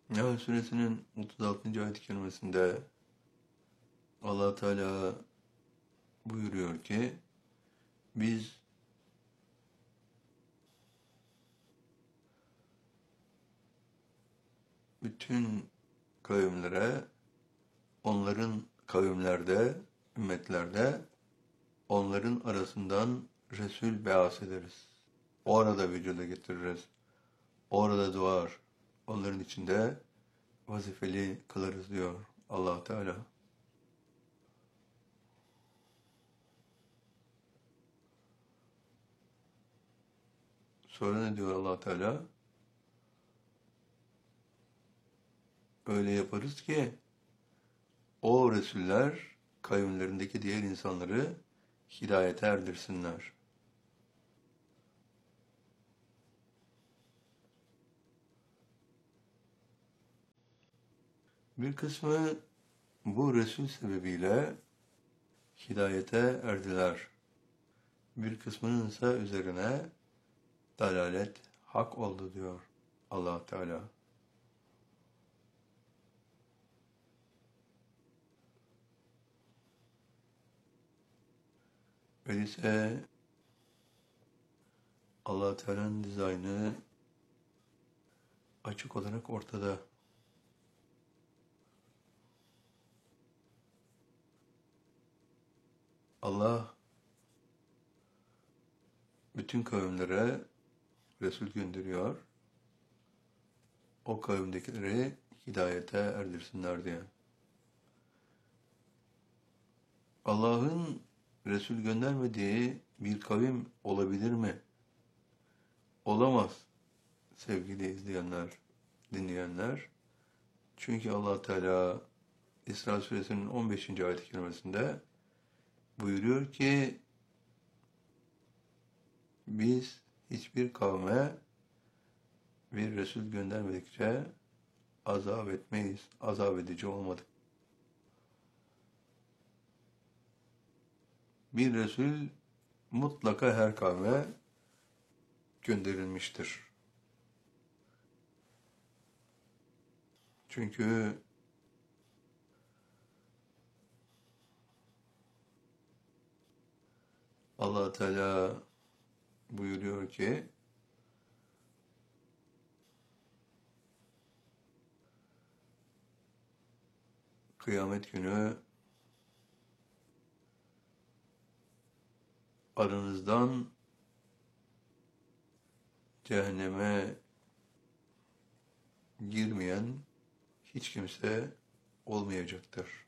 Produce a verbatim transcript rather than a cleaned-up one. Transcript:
Nahl Suresinin otuz altıncı ayet-i kerimesinde Allah Teala buyuruyor ki biz bütün kavimlere, onların kavimlerde, ümmetlerde onların arasından Resul beas ederiz. Orada vücuda getiririz. Orada doğar. Onların içinde vazifeli kılarız diyor Allah Teala. Sonra ne diyor Allah Teala? Öyle yaparız ki o Resuller kavimlerindeki diğer insanları hidayete erdirsinler. Bir kısmı bu Resul sebebiyle hidayete erdiler. Bir kısmının ise üzerine dalalet hak oldu diyor Allah Teala. Öyleyse Allah Teala'nın dizaynı açık olarak ortada. Allah bütün kavimlere Resul gönderiyor. O kavimdekileri hidayete erdirsinler diye. Allah'ın Resul göndermediği bir kavim olabilir mi? Olamaz sevgili izleyenler, dinleyenler. Çünkü Allah Teala İsra Suresinin on beşinci ayet-i kerimesinde buyuruyor ki biz hiçbir kavme bir Resul göndermedikçe azap etmeyiz. Azap edici olmadık. Bir Resul mutlaka her kavme gönderilmiştir. Çünkü Allah Teala buyuruyor ki kıyamet günü aranızdan cehenneme girmeyen hiç kimse olmayacaktır.